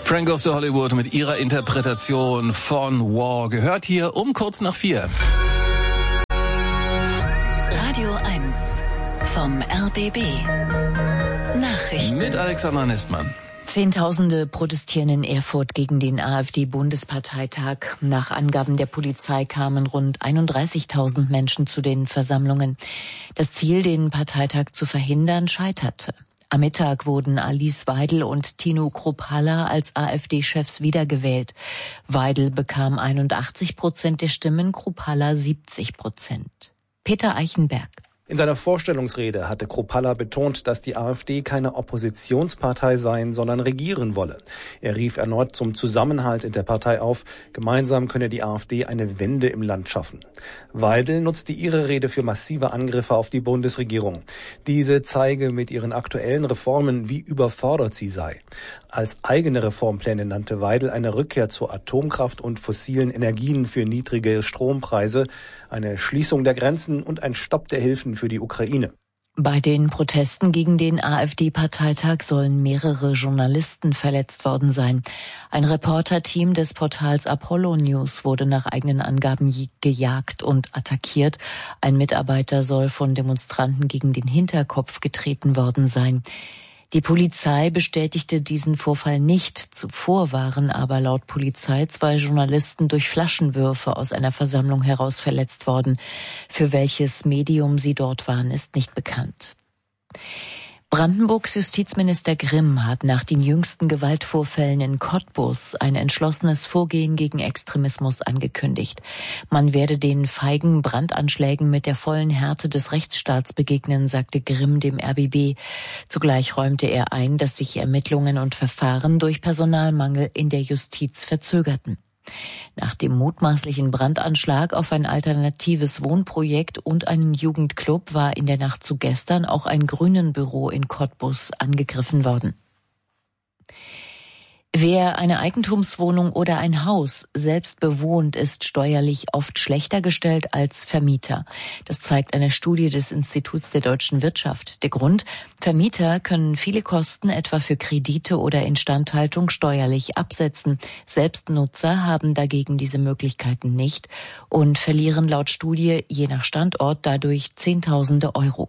Frank Goes to Hollywood mit ihrer Interpretation von War gehört hier um kurz nach 4. Radio 1 vom RBB. Nachrichten mit Alexandra Nestmann. Zehntausende protestieren in Erfurt gegen den AfD-Bundesparteitag. Nach Angaben der Polizei kamen rund 31.000 Menschen zu den Versammlungen. Das Ziel, den Parteitag zu verhindern, scheiterte. Am Mittag wurden Alice Weidel und Tino Kruppalla als AfD-Chefs wiedergewählt. Weidel bekam 81% der Stimmen, Kruppalla 70%. Peter Eichenberg. In seiner Vorstellungsrede hatte Kruppalla betont, dass die AfD keine Oppositionspartei sein, sondern regieren wolle. Er rief erneut zum Zusammenhalt in der Partei auf. Gemeinsam könne die AfD eine Wende im Land schaffen. Weidel nutzte ihre Rede für massive Angriffe auf die Bundesregierung. Diese zeige mit ihren aktuellen Reformen, wie überfordert sie sei. Als eigene Reformpläne nannte Weidel eine Rückkehr zur Atomkraft und fossilen Energien für niedrige Strompreise, eine Schließung der Grenzen und ein Stopp der Hilfen für die Ukraine. Bei den Protesten gegen den AfD-Parteitag sollen mehrere Journalisten verletzt worden sein. Ein Reporterteam des Portals Apollo News wurde nach eigenen Angaben gejagt und attackiert. Ein Mitarbeiter soll von Demonstranten gegen den Hinterkopf getreten worden sein. Die Polizei bestätigte diesen Vorfall nicht. Zuvor waren aber laut Polizei 2 Journalisten durch Flaschenwürfe aus einer Versammlung heraus verletzt worden. Für welches Medium sie dort waren, ist nicht bekannt. Brandenburgs Justizminister Grimm hat nach den jüngsten Gewaltvorfällen in Cottbus ein entschlossenes Vorgehen gegen Extremismus angekündigt. Man werde den feigen Brandanschlägen mit der vollen Härte des Rechtsstaats begegnen, sagte Grimm dem RBB. Zugleich räumte er ein, dass sich Ermittlungen und Verfahren durch Personalmangel in der Justiz verzögerten. Nach dem mutmaßlichen Brandanschlag auf ein alternatives Wohnprojekt und einen Jugendclub war in der Nacht zu gestern auch ein Grünenbüro in Cottbus angegriffen worden. Wer eine Eigentumswohnung oder ein Haus selbst bewohnt, ist steuerlich oft schlechter gestellt als Vermieter. Das zeigt eine Studie des Instituts der deutschen Wirtschaft. Der Grund: Vermieter können viele Kosten etwa für Kredite oder Instandhaltung steuerlich absetzen. Selbstnutzer haben dagegen diese Möglichkeiten nicht und verlieren laut Studie je nach Standort dadurch Zehntausende Euro.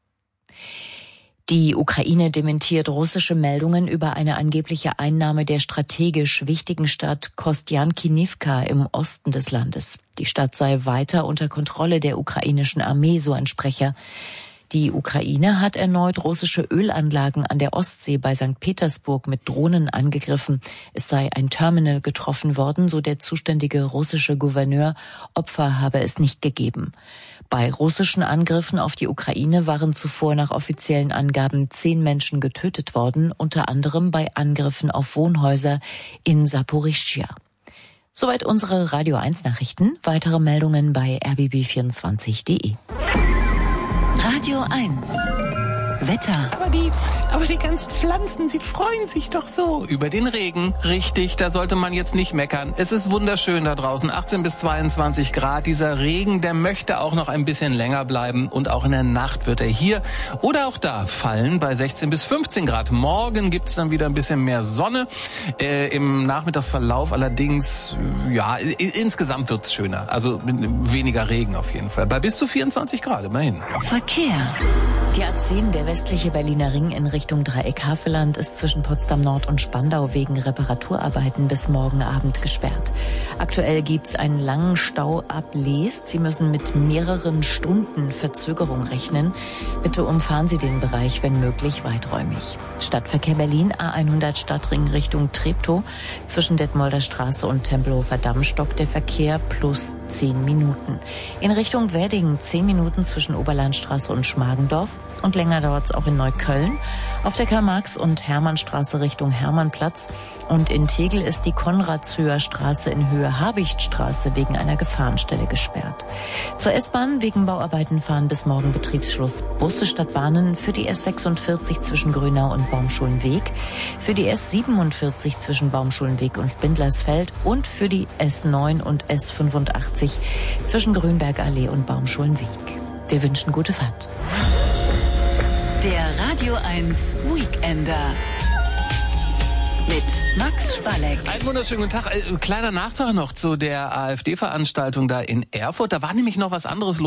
Die Ukraine dementiert russische Meldungen über eine angebliche Einnahme der strategisch wichtigen Stadt Kostjankinivka im Osten des Landes. Die Stadt sei weiter unter Kontrolle der ukrainischen Armee, so ein Sprecher. Die Ukraine hat erneut russische Ölanlagen an der Ostsee bei St. Petersburg mit Drohnen angegriffen. Es sei ein Terminal getroffen worden, so der zuständige russische Gouverneur. Opfer habe es nicht gegeben. Bei russischen Angriffen auf die Ukraine waren zuvor nach offiziellen Angaben 10 Menschen getötet worden, unter anderem bei Angriffen auf Wohnhäuser in Saporischschja. Soweit unsere Radio 1 Nachrichten. Weitere Meldungen bei rbb24.de. Radio 1 Wetter. Aber die ganzen Pflanzen, sie freuen sich doch so über den Regen. Richtig, da sollte man jetzt nicht meckern. Es ist wunderschön da draußen, 18 bis 22 Grad. Dieser Regen, der möchte auch noch ein bisschen länger bleiben. Und auch in der Nacht wird er hier oder auch da fallen bei 16 bis 15 Grad. Morgen gibt's dann wieder ein bisschen mehr Sonne. Im Nachmittagsverlauf allerdings, ja, insgesamt wird's schöner. Also weniger Regen auf jeden Fall. Bei bis zu 24 Grad, immerhin. Verkehr. Die A10, der westliche Berliner Ring in Richtung Dreieck-Havelland, ist zwischen Potsdam Nord und Spandau wegen Reparaturarbeiten bis morgen Abend gesperrt. Aktuell gibt's einen langen Stau ab Leest. Sie müssen mit mehreren Stunden Verzögerung rechnen. Bitte umfahren Sie den Bereich, wenn möglich, weiträumig. Stadtverkehr Berlin, A100 Stadtring Richtung Treptow. Zwischen Detmolder Straße und Tempelhofer Damm stockt der Verkehr plus 10 Minuten. In Richtung Wedding 10 Minuten zwischen Oberlandstraße und Schmargendorf. Und länger dauert es auch in Neukölln. Auf der Karl-Marx- und Hermannstraße Richtung Hermannplatz. Und in Tegel ist die Konradshöher Straße in Höhe Habichtstraße wegen einer Gefahrenstelle gesperrt. Zur S-Bahn wegen Bauarbeiten fahren bis morgen Betriebsschluss Busse statt Bahnen für die S46 zwischen Grünau und Baumschulenweg, für die S47 zwischen Baumschulenweg und Spindlersfeld und für die S9 und S85 zwischen Grünbergallee und Baumschulenweg. Wir wünschen gute Fahrt. Der Radio 1 Weekender. mit Max Spalleck. Einen wunderschönen guten Tag. Kleiner Nachtrag noch zu der AfD-Veranstaltung da in Erfurt. Da war nämlich noch was anderes los.